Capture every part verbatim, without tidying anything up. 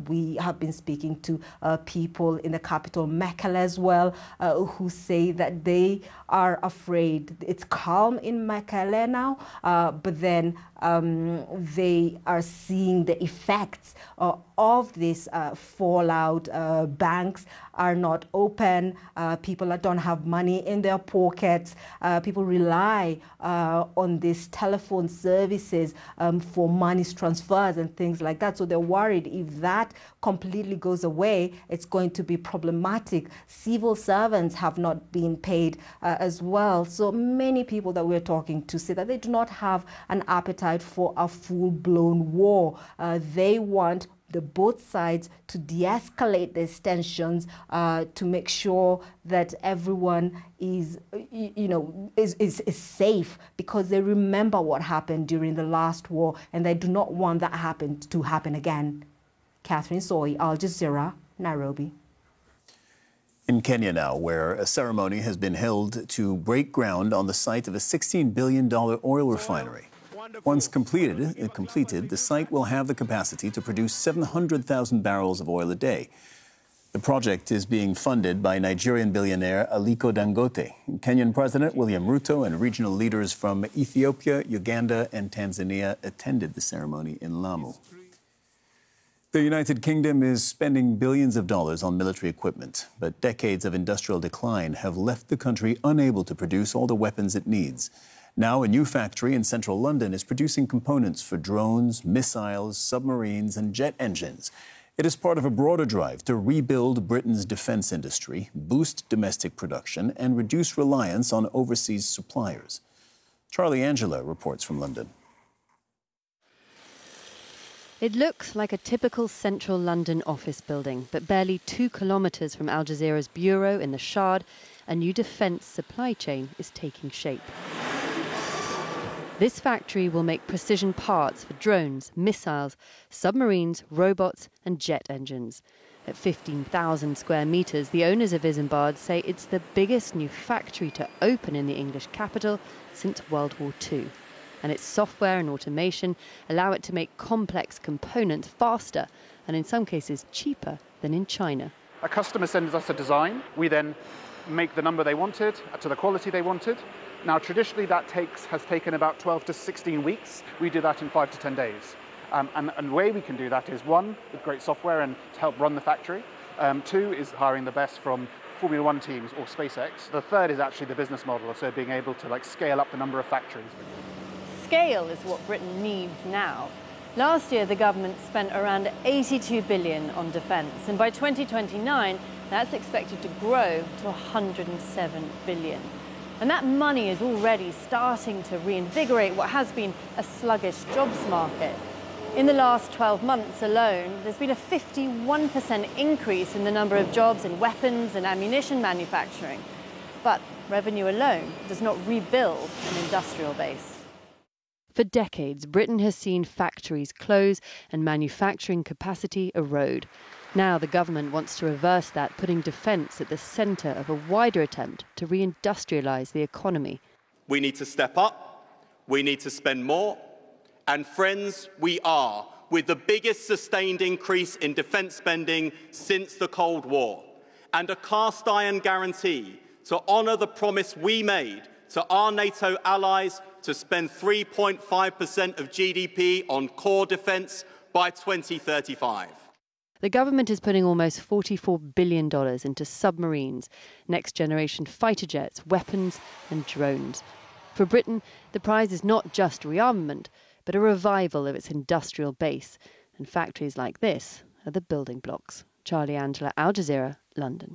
we have been speaking to uh, people in the capital, Mekelle, as well, uh, who say that they are afraid. It's calm in Mekelle now, uh, but then um, they are seeing the effects uh, of this uh, fallout. Uh, banks are not open. Uh, people that don't have money in their pockets. Uh, people rely uh, on these telephone services um, for money transfers and things like that. So they're worried if that completely goes away, it's going to be problematic. Civil servants have not been paid uh, as well. So many people that we're talking to say that they do not have an appetite for a full-blown war. Uh, they want the both sides to de-escalate these tensions, uh, to make sure that everyone is, you, you know, is, is, is safe, because they remember what happened during the last war and they do not want that happen to happen again. Catherine Soy, Al Jazeera, Nairobi. In Kenya now, where a ceremony has been held to break ground on the site of a sixteen billion dollar oil refinery. Once completed, completed, the site will have the capacity to produce seven hundred thousand barrels of oil a day. The project is being funded by Nigerian billionaire Aliko Dangote. Kenyan President William Ruto and regional leaders from Ethiopia, Uganda, and Tanzania attended the ceremony in Lamu. The United Kingdom is spending billions of dollars on military equipment, but decades of industrial decline have left the country unable to produce all the weapons it needs. Now, a new factory in central London is producing components for drones, missiles, submarines, and jet engines. It is part of a broader drive to rebuild Britain's defense industry, boost domestic production, and reduce reliance on overseas suppliers. Charlie Angela reports from London. It looks like a typical central London office building, but barely two kilometres from Al Jazeera's bureau in the Shard, a new defence supply chain is taking shape. This factory will make precision parts for drones, missiles, submarines, robots and jet engines. At fifteen thousand square metres, the owners of Isambard say it's the biggest new factory to open in the English capital since World War Two. And its software and automation allow it to make complex components faster and in some cases cheaper than in China. A customer sends us a design. We then make the number they wanted to the quality they wanted. Now, traditionally, that takes has taken about twelve to sixteen weeks. We do that in five to ten days. Um, and, and the way we can do that is, one, with great software and to help run the factory. Um, two is hiring the best from Formula One teams or SpaceX. The third is actually the business model, so being able to like scale up the number of factories. Scale is what Britain needs now. Last year, the government spent around eighty-two billion dollars on defence, and by twenty twenty-nine, that's expected to grow to one hundred seven billion dollars. And that money is already starting to reinvigorate what has been a sluggish jobs market. In the last twelve months alone, there's been a fifty-one percent increase in the number of jobs in weapons and ammunition manufacturing. But revenue alone does not rebuild an industrial base. For decades, Britain has seen factories close and manufacturing capacity erode. Now the government wants to reverse that, putting defence at the centre of a wider attempt to reindustrialise the economy. We need to step up, we need to spend more, and friends, we are, with the biggest sustained increase in defence spending since the Cold War, and a cast-iron guarantee to honour the promise we made to our NATO allies to spend three point five percent of G D P on core defence by twenty thirty-five. The government is putting almost forty-four billion dollars into submarines, next-generation fighter jets, weapons and drones. For Britain, the prize is not just rearmament, but a revival of its industrial base. And factories like this are the building blocks. Charlie Angela, Al Jazeera, London.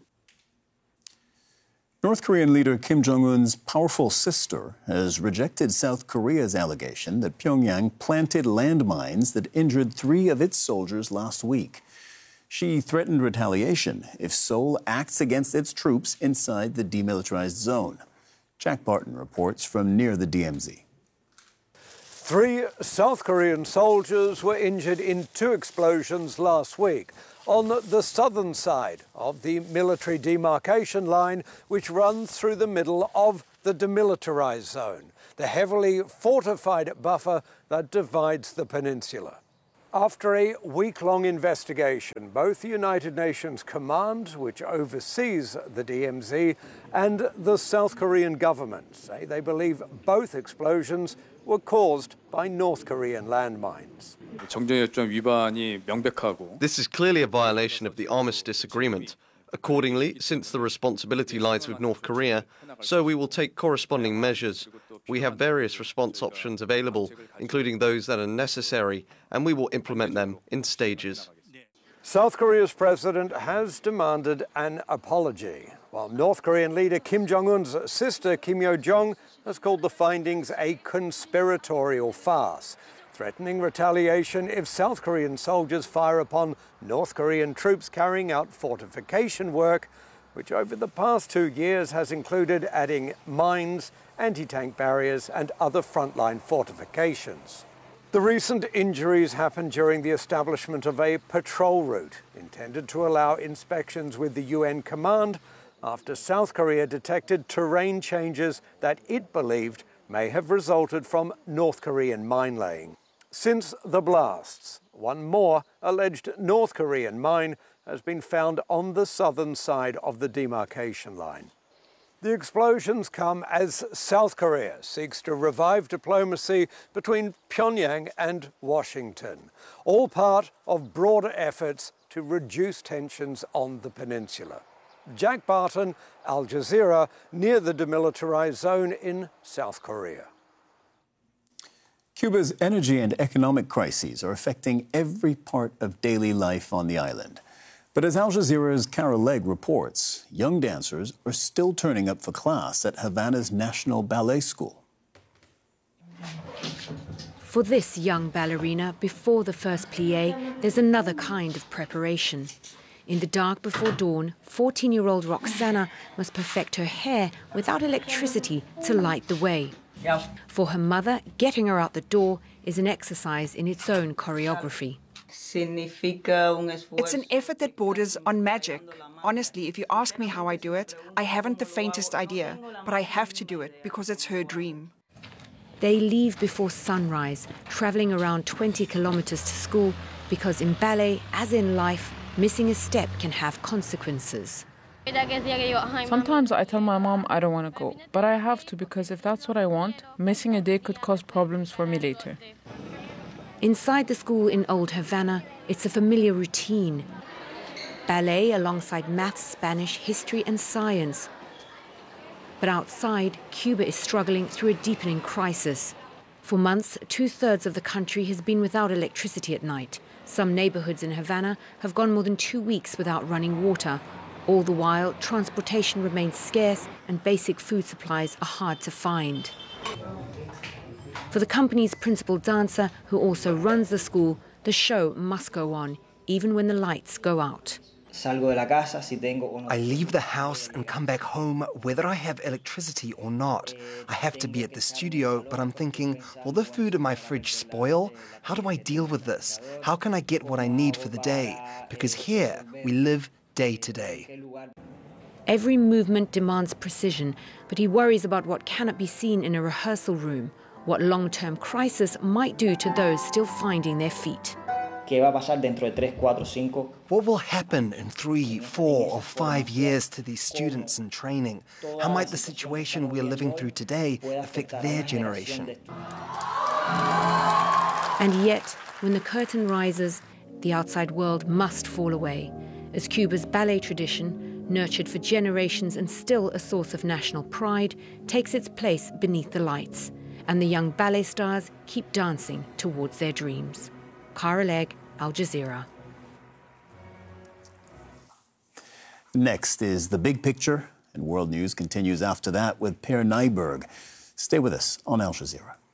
North Korean leader Kim Jong-un's powerful sister has rejected South Korea's allegation that Pyongyang planted landmines that injured three of its soldiers last week. She threatened retaliation if Seoul acts against its troops inside the demilitarized zone. Jack Barton reports from near the D M Z. Three South Korean soldiers were injured in two explosions last week on the southern side of the military demarcation line, which runs through the middle of the demilitarized zone, the heavily fortified buffer that divides the peninsula. After a week-long investigation, both the United Nations Command, which oversees the D M Z, and the South Korean government say they believe both explosions were caused by North Korean landmines. This is clearly a violation of the Armistice Agreement. Accordingly, since the responsibility lies with North Korea, so we will take corresponding measures. We have various response options available, including those that are necessary, and we will implement them in stages. South Korea's president has demanded an apology, while North Korean leader Kim Jong-un's sister Kim Yo-jong has called the findings a conspiratorial farce, threatening retaliation if South Korean soldiers fire upon North Korean troops carrying out fortification work, which over the past two years has included adding mines, anti-tank barriers and other frontline fortifications. The recent injuries happened during the establishment of a patrol route intended to allow inspections with the U N command after South Korea detected terrain changes that it believed may have resulted from North Korean mine laying. Since the blasts, one more alleged North Korean mine has been found on the southern side of the demarcation line. The explosions come as South Korea seeks to revive diplomacy between Pyongyang and Washington, all part of broader efforts to reduce tensions on the peninsula. Jack Barton, Al Jazeera, near the demilitarized zone in South Korea. Cuba's energy and economic crises are affecting every part of daily life on the island. But as Al Jazeera's Carol Legg reports, young dancers are still turning up for class at Havana's National Ballet School. For this young ballerina, before the first plie, there's another kind of preparation. In the dark before dawn, fourteen-year-old Roxana must perfect her hair without electricity to light the way. For her mother, getting her out the door is an exercise in its own choreography. It's an effort that borders on magic. Honestly, if you ask me how I do it, I haven't the faintest idea, but I have to do it because it's her dream. They leave before sunrise, traveling around twenty kilometers to school, because in ballet, as in life, missing a step can have consequences. Sometimes I tell my mom I don't want to go, but I have to because if that's what I want, missing a day could cause problems for me later. Inside the school in Old Havana, it's a familiar routine. Ballet alongside maths, Spanish, history and science. But outside, Cuba is struggling through a deepening crisis. For months, two-thirds of the country has been without electricity at night. Some neighborhoods in Havana have gone more than two weeks without running water. All the while, transportation remains scarce and basic food supplies are hard to find. For the company's principal dancer, who also runs the school, the show must go on, even when the lights go out. I leave the house and come back home whether I have electricity or not. I have to be at the studio, but I'm thinking, will the food in my fridge spoil? How do I deal with this? How can I get what I need for the day? Because here, we live day to day. Every movement demands precision, but he worries about what cannot be seen in a rehearsal room, what long-term crisis might do to those still finding their feet. What will happen in three, four, or five years to these students in training? How might the situation we're living through today affect their generation? And yet, when the curtain rises, the outside world must fall away, as Cuba's ballet tradition, nurtured for generations and still a source of national pride, takes its place beneath the lights, and the young ballet stars keep dancing towards their dreams. Carol Legg, Al Jazeera. Next is The Big Picture, and World News continues after that with Per Nyberg. Stay with us on Al Jazeera.